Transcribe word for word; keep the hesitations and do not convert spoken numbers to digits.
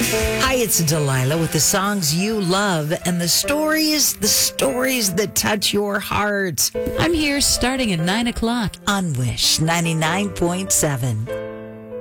Hi, it's Delilah with the songs you love and the stories, the stories that touch your heart I'm here starting at nine o'clock. on Wish ninety-nine point seven.